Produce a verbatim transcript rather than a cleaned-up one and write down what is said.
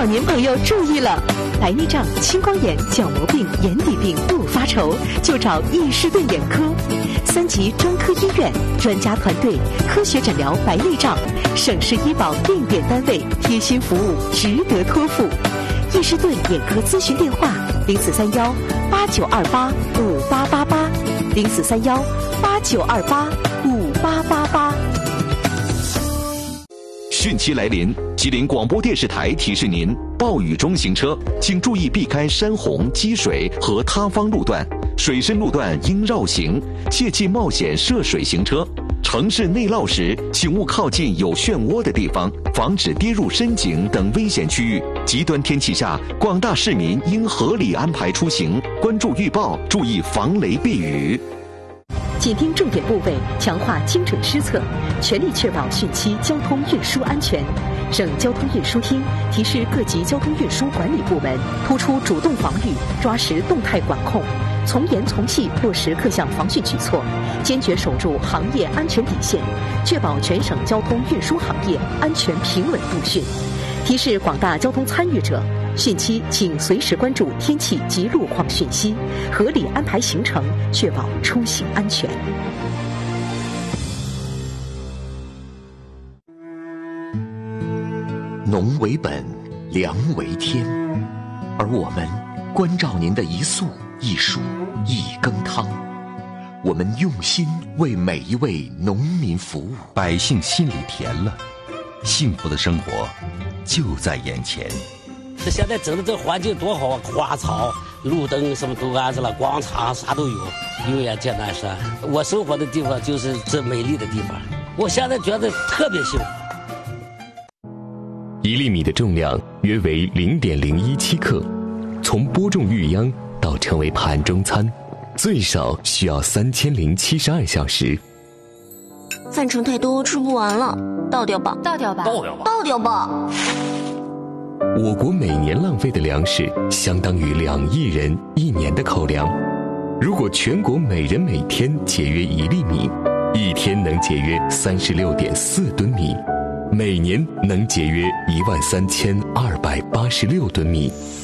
老年朋友注意了，白内障、青光眼、角膜病、眼底病不发愁，就找易士顿眼科。三级专科医院，专家团队，科学诊疗白内障，省市医保定点单位，贴心服务，值得托付。易士顿眼科咨询电话：零四三幺八九二八五八八八，零四三幺八九二八五八八八。 汛期来临，吉林广播电视台提示您：暴雨中行车，请注意避开山洪、积水和塌方路段，水深路段应绕行，切忌冒险涉水行车。城市内涝时，请勿靠近有漩涡的地方，防止跌入深井等危险区域。极端天气下，广大市民应合理安排出行，关注预报，注意防雷避雨。 紧盯重点部位，强化精准施策，全力确保汛期交通运输安全。省交通运输厅提示各级交通运输管理部门，突出主动防御，抓实动态管控，从严从细落实各项防汛举措，坚决守住行业安全底线，确保全省交通运输行业安全平稳度汛。提示广大交通参与者，汛期请随时关注天气及路况讯息，合理安排行程，确保出行安全。 农为本，粮为天，而我们关照您的一粟一蔬一羹汤，我们用心为每一位农民服务， 百姓心里甜了，幸福的生活就在眼前。 这现在整的这环境多好啊，花草、路灯什么都安置了，广场啥都有，有眼见南山。我生活的地方就是这美丽的地方，我现在觉得特别幸福。 一粒米的重量约为零点零一七克，从播种育秧到成为盘中餐，最少需要三千零七十二小时。 饭盛太多，吃不完了，倒掉吧， 倒掉吧， 倒掉吧， 倒掉吧。 我国每年浪费的粮食相当于两亿人一年的口粮。如果全国每人每天节约一粒米，一天能节约三十六点四吨米，每年能节约一万三千二百八十六吨米。